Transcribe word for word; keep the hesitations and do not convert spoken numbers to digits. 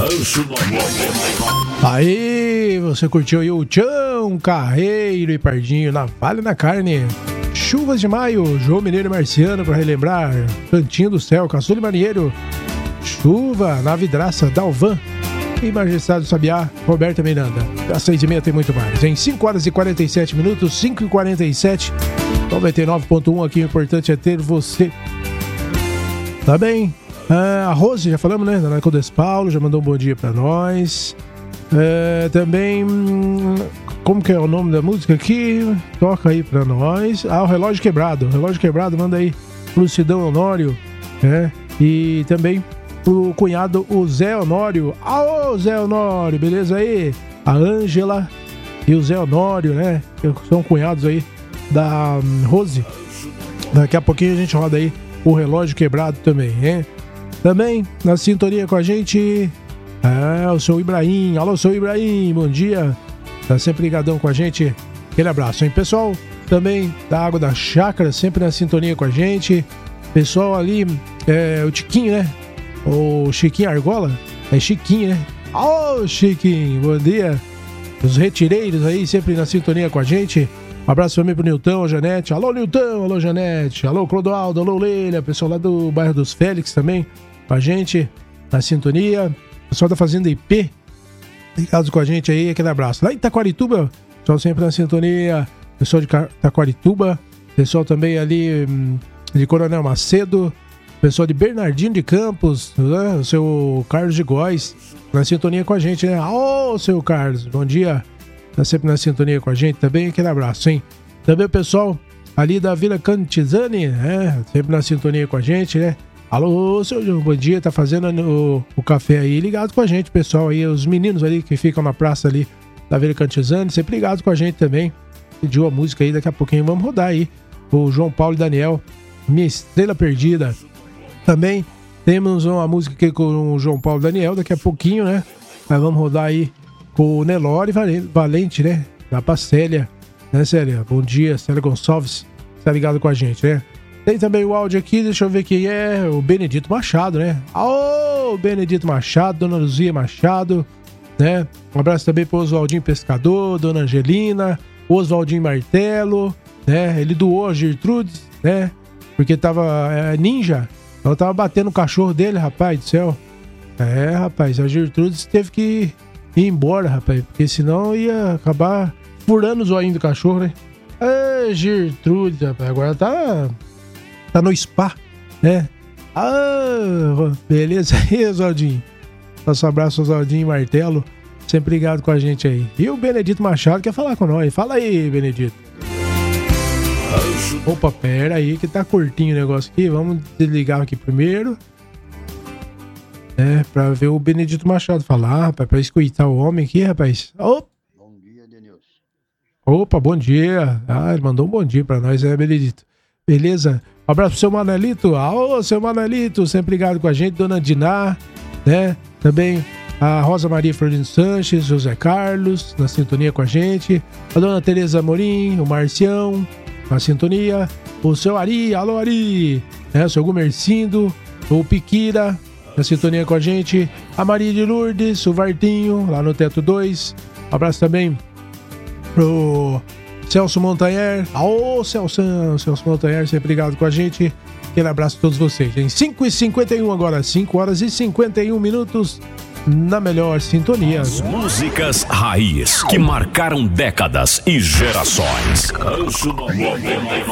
Aí, você curtiu aí o Tchão, Carreiro e Pardinho na Vale na Carne. Chuvas de Maio, João Mineiro e Marciano para relembrar. Cantinho do Céu, Caçula e Marinheiro. Chuva na Vidraça, Dalvan e Majestade do Sabiá, Roberta Miranda. Às seis e meia tem muito mais. Em cinco horas e quarenta e sete minutos, cinco e quarenta e sete, noventa e nove ponto um aqui, o importante é ter você. Tá bem? Ah, a Rose, já falamos, né? Da Nacodes Paulo, já mandou um bom dia pra nós. É, também, como que é o nome da música aqui? Toca aí pra nós. Ah, o Relógio Quebrado. O Relógio Quebrado, manda aí pro Sidão Honório, né? E também pro cunhado, o Zé Honório. Alô, Zé Honório, beleza aí? A Ângela e o Zé Honório, né? Que são cunhados aí da um, Rose. Daqui a pouquinho a gente roda aí o Relógio Quebrado também, hein? Também na sintonia com a gente, é o seu Ibrahim. Alô, seu Ibrahim, bom dia. Tá sempre ligadão com a gente. Aquele abraço, hein, pessoal? Também da Água da Chácara, sempre na sintonia com a gente. Pessoal ali, é, o Tiquinho, né? O Chiquinho Argola. É Chiquinho, né? Ô, Chiquinho, bom dia. Os retireiros aí, sempre na sintonia com a gente. Um abraço também pro Nilton, Janete. Alô, Nilton, alô, Janete. Alô, Clodoaldo, alô, Leila. Pessoal lá do bairro dos Félix também com a gente, na sintonia. Pessoal da Fazenda I P, ligados com a gente aí, aquele abraço. Lá em Taquarituba, pessoal sempre na sintonia. Pessoal de Taquarituba. Pessoal também ali de Coronel Macedo. Pessoal de Bernardino de Campos, né? O seu Carlos de Góis, na sintonia com a gente, né? Ô, seu Carlos, bom dia. Tá sempre na sintonia com a gente também, aquele abraço, hein? Também o pessoal ali da Vila Cantizani, né? Sempre na sintonia com a gente, né? Alô, seu João, bom dia, tá fazendo o, o café aí, ligado com a gente, pessoal aí, os meninos ali que ficam na praça ali da Vila Cantizani, sempre ligados com a gente também. Pediu a música aí, daqui a pouquinho vamos rodar aí. O João Paulo e Daniel, Minha Estrela Perdida. Também temos uma música aqui com o João Paulo e Daniel, daqui a pouquinho, né? Mas vamos rodar aí com o Nelore Valente, né? Da Pacélia, né, Célia? Bom dia, Célia Gonçalves, tá ligado com a gente, né? Tem também o áudio aqui, deixa eu ver quem é, o Benedito Machado, né? Ô, Benedito Machado, Dona Luzia Machado, né? Um abraço também pro Oswaldinho Pescador, Dona Angelina, Oswaldinho Martelo, né? Ele doou a Gertrudes, né? Porque tava é, ninja, ela tava batendo o cachorro dele, rapaz do céu. É, rapaz, a Gertrudes teve que ir embora, rapaz, porque senão ia acabar furando o zoinho do cachorro, né? É, Gertrudes, rapaz, agora tá... Tá no spa, né? Ah, beleza aí, Oswaldinho. Nosso abraço, Oswaldinho Martelo. Sempre ligado com a gente aí. E o Benedito Machado quer falar com nós. Fala aí, Benedito. Opa, pera aí que tá curtinho o negócio aqui. Vamos desligar aqui primeiro. É, pra ver o Benedito Machado falar, rapaz. Pra escutar o homem aqui, rapaz. Opa. Bom dia, Denilson. Opa, bom dia. Ah, ele mandou um bom dia pra nós, é, Benedito. Beleza? Um abraço pro seu Manelito. Alô, seu Manelito, sempre ligado com a gente. Dona Diná, né? Também a Rosa Maria Florino Sanches, José Carlos, na sintonia com a gente. A Dona Tereza Amorim, o Marcião, na sintonia. O seu Ari, alô Ari, né? O seu Gumercindo, o Piquira, na sintonia com a gente. A Maria de Lourdes, o Vartinho, lá no Teto dois. Um abraço também pro Celso Montanher. Ô, Celso, Celso Montanher, sempre ligado com a gente. Aquele abraço a todos vocês. Em cinco e cinquenta e um agora, cinco horas e cinquenta e um minutos, na melhor sintonia. As músicas raiz que marcaram décadas e gerações.